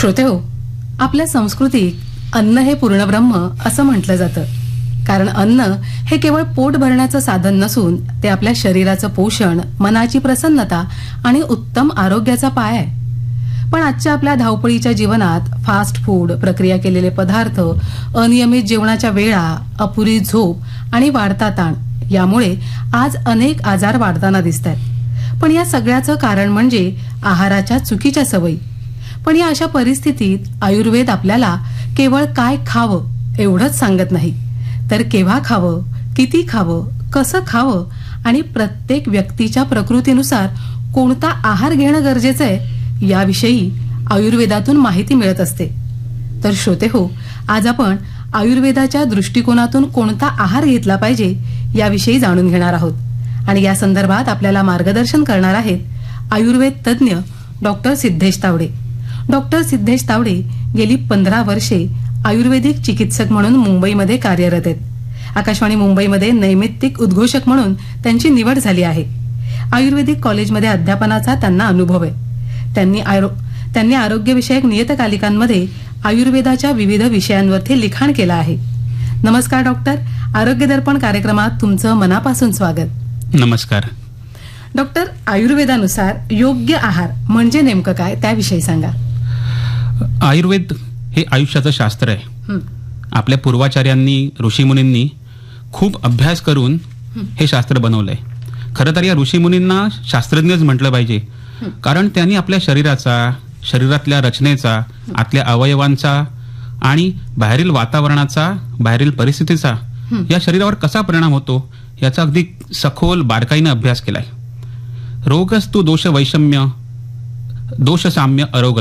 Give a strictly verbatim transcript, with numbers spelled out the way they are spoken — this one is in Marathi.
श्रोते हो, आपल्या संस्कृतीत अन्न हे पूर्णब्रह्म असं म्हटलं जातं. कारण अन्न हे केवळ पोट भरण्याचं साधन नसून ते आपल्या शरीराचं पोषण, मनाची प्रसन्नता आणि उत्तम आरोग्याचा पाया आहे. पण आजच्या आपल्या धावपळीच्या जीवनात फास्ट फूड, प्रक्रिया केलेले पदार्थ, अनियमित जेवणाच्या वेळा, अपुरी झोप आणि वाढता ताण यामुळे आज अनेक आजार वाढताना दिसत आहेत. पण या सगळ्याचं कारण म्हणजे आहाराच्या चुकीच्या सवयी. पण या अशा परिस्थितीत आयुर्वेद आपल्याला केवळ काय खावं एवढंच सांगत नाही, तर केव्हा खावं, किती खावं, कसं खावं आणि प्रत्येक व्यक्तीच्या प्रकृतीनुसार कोणता आहार घेणं गरजेचं आहे याविषयी आयुर्वेदातून माहिती मिळत असते. तर श्रोते हो, आज आपण आयुर्वेदाच्या दृष्टिकोनातून कोणता आहार घेतला पाहिजे याविषयी जाणून घेणार आहोत. आणि या संदर्भात आपल्याला मार्गदर्शन करणार आहेत आयुर्वेद तज्ज्ञ डॉक्टर सिद्धेश तावडे. डॉक्टर सिद्धेश तावडे गेली पंधरा वर्षे आयुर्वेदिक चिकित्सक म्हणून मुंबईमध्ये कार्यरत आहेत. आकाशवाणी मुंबईमध्ये नैमित्तिक उद्घोषक म्हणून त्यांची निवड झाली आहे. आयुर्वेदिक कॉलेजमध्ये अध्यापनाचा त्यांना अनुभव आहे. त्यांनी आरो त्यांनी आरोग्यविषयक नियतकालिकांमध्ये आयुर्वेदाच्या विविध विषयांवरती लिखाण केलं आहे. नमस्कार डॉक्टर, आरोग्य दर्पण कार्यक्रमात तुमचं मनापासून स्वागत. नमस्कार डॉक्टर, आयुर्वेदानुसार योग्य आहार म्हणजे नेमकं काय त्याविषयी सांगा. आयुर्वेद हे आयुष्याचं शास्त्र आहे. हं, आपल्या पूर्वाचार्यांनी, ऋषीमुनींनी खूप अभ्यास करून हे शास्त्र बनवलंय. खरं तर या ऋषीमुनींना शास्त्रज्ञच म्हटलं पाहिजे, कारण त्यांनी आपल्या शरीराचा, शरीरातल्या रचनेचा, आतल्या अवयवांचा आणि बाहेरील वातावरणाचा, बाहेरील परिस्थितीचा या शरीरावर कसा परिणाम होतो याचा अगदी सखोल बारकाईने अभ्यास केलाय. रोगस्तु दोष वैषम्य दोष साम्य अरोग